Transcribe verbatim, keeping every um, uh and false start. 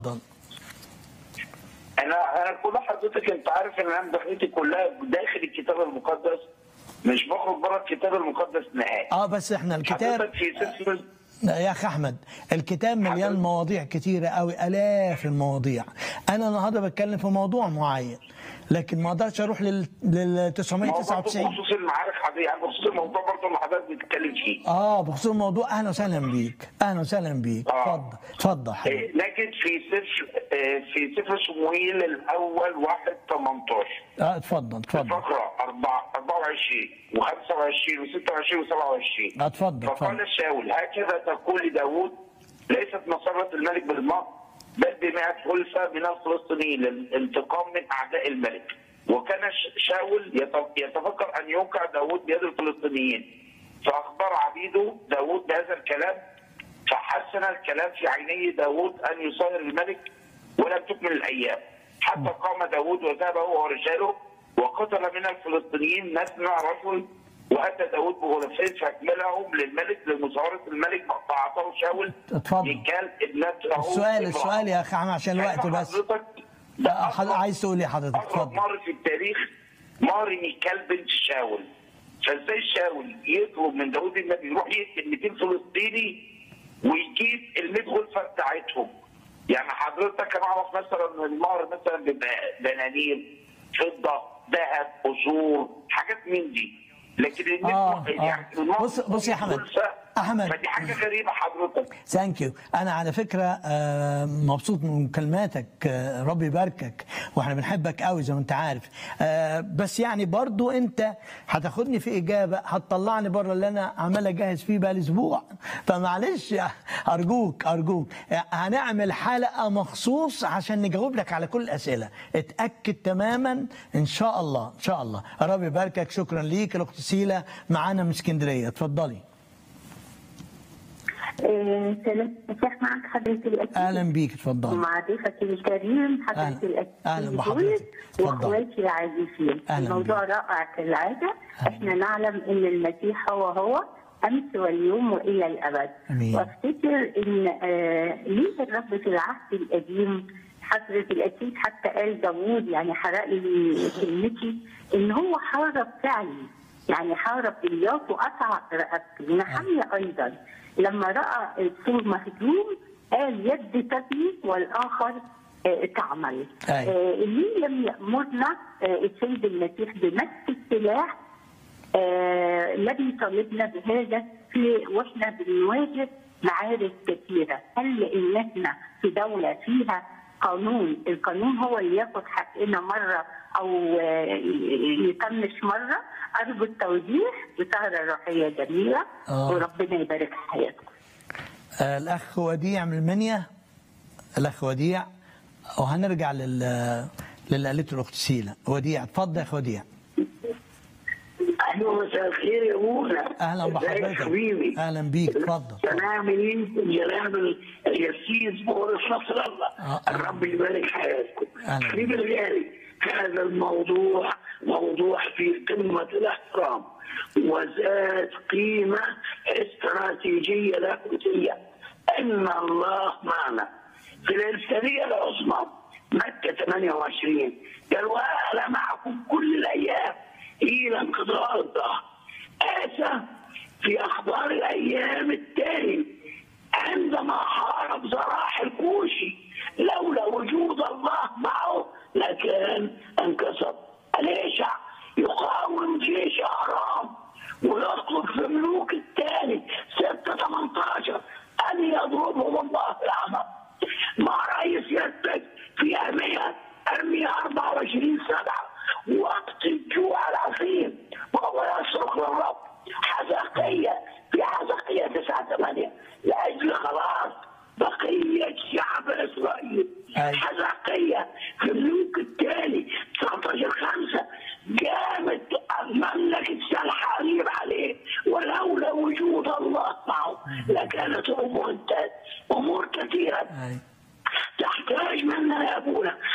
انا انا كل حضرتك انت عارف ان انا دخلتي كلها داخل الكتاب المقدس، مش بخرج بره الكتاب المقدس نهائي. اه بس احنا الكتاب حضرتك في سفر يا اخي احمد الكتاب مليان مواضيع كتيره قوي، الاف المواضيع. انا النهارده بتكلم في موضوع معين لكن ما اقدرش اروح لل لل تسعمية وتسعة وتسعين بخصوص المعارك حضرتك، يعني بخصوص الموضوع برضه اللي حضرتك بتتكلم فيه. اه بخصوص الموضوع. اهلا وسهلا بيك، اهلا وسهلا بيك. اتفضل اتفضل حبيبي. نجد في سفر في سفر صموئيل الاول واحد تمنتاشر. اه اتفضل اتفضل. فقره أربعة وعشرين وخمسة وعشرين وستة وعشرين وسبعة وعشرين. اه اتفضل. فقال شاول هكذا تقول لداود ليست مسرة الملك بالماء بل بمائة ألفة من الفلسطينيين للانتقام من اعداء الملك. وكان شاول يتفكر ان يوقع داود بيد الفلسطينيين، فاخبر عبيده داود بهذا الكلام، فحسن الكلام في عيني داود ان يصير الملك ولم تكمل الايام حتى قام داود وذهب هو ورجاله وقتل من الفلسطينيين مثنى رجل، واتى داود بغلفين فاكملهم للملك لمساوره الملك فاعطاه شاول ميكال ابنته. السؤال السؤال يا اخي عشان الوقت بس. حضرتك عايز تقول ايه حضرتك؟ اتفضل. مر في التاريخ مر ميكال بنت شاول، فازاي شاول يطلب من داود النبي يروح يقتل مئتين فلسطيني ويجيب ال مية غرفه بتاعتهم؟ يعني حضرتك انا اعرف مثلا المهر مثلا بيبقى دنانير، فضه، ذهب، قصور، حاجات من دي، لكن آه يعني آه. بص بص يا احمد احمد فدي حاجه غريبه حضرتك. ثانك يو. انا على فكره مبسوط من مكالماتك، ربي يباركك، واحنا بنحبك قوي زي ما انت عارف. بس يعني برضو انت هتاخدني في اجابه هتطلعني بره اللي انا عمال اجهز فيه بقى اسبوع، فمعلش ارجوك ارجوك هنعمل حلقه مخصوص عشان نجاوب لك على كل الاسئله. اتاكد تماما ان شاء الله ان شاء الله. ربي يباركك. شكرا ليك. الاخت سيلا معانا من اسكندريه، اتفضلي. سلام مساء معك حضرة الأكيد. أهلا بيك اتفضل. ومع ضيفك الكريم حضرة أهلا. الأكيد. أهلا بحضرتك. وأخواتي العزيزين. الموضوع بيك. رائع كالعادة. احنا نعلم أن المسيح هو هو أمس واليوم وإلى الأبد. أمين. وافتكر أن آه ليه الرب في العهد القديم حضرة الأكيد حتى قال داوود يعني حرق لي كلمتي أن هو حارب فعلي، يعني حارب إلياس وقطع رقبته. نحمية أيضا لما راى السور مهجوم قال يد تبني والاخر آه تعمل. آه ليه لم يامرنا آه السيد المسيح بمس السلاح؟ آه لم يطالبنا بهذا في واحنا بنواجه معارك كثيره. هل لان احنا في دوله فيها قانون، القانون هو اللي ياخد حقنا مره او آه يطنش مره؟ ارجو التوضيح بسهره روحيه جميله. آه. وربنا يبارك في حياتكم. آه الاخ وديع من المنيا، الاخ وديع، وهنرجع لل للي قالته الاخت سيلا. وديع اتفضل يا اخ وديع. اهلا مساء الخير يا ابونا. اهلا بحضرتك حبيبي. اهلا بيك اتفضل. عاملين جناب اليسير بورس نصر الله. آه. الرب يبارك حياتكم. حبيبي الغالي، هذا الموضوع موضوع في قمة الاحترام وذات قيمة استراتيجية لاهوتية. إن الله معنا. في الإرسالية العظمى مكة ثمانية وعشرين قال وأنا معكم كل الأيام إلى انقضاء الظهر. آسى في أخبار الأيام التالي عندما حارب زراح الكوشي لولا وجود الله معه لكان انكسر. أليشع يقاوم جيش أرام ويطلب في ملوك الثاني ستة ثمانية عشر أن يضربهم الله العمى. مع رئيس يدك في أرمية أرمية أربعة وعشرين سبعة وقت الجوع العظيم وهو يصرخ للرب. حزقية في حزقية تسعة ثمانية لأجل خلاص بقية شعب إسرائيل. حزقية في ملوك الثاني تسعة عشر خمسة قامت مملكة سنحاريب عليه ولولا وجود الله معه لكانت أمور أمور كثيرة تحتاج منا يا أبونا